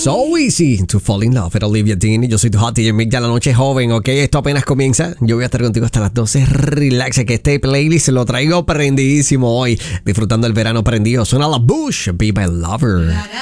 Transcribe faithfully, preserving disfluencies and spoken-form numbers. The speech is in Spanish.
So easy to fall in love with Olivia Dean. Yo soy tu hot D J Mick de la noche joven, ¿ok? Esto apenas comienza. Yo voy a estar contigo hasta las doce. Relaxa, que este playlist lo traigo prendidísimo hoy. Disfrutando el verano prendido. Suena la Bush, Be My Lover.